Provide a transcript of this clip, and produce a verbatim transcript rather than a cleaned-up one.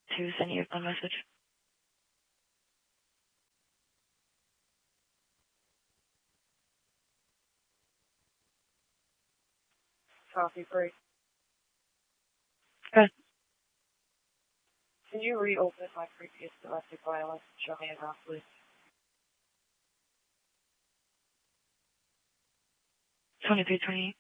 to send you a message. Copy, break. Okay. Can you reopen my previous domestic violence and show me a graph, please? twenty-three twenty-eight.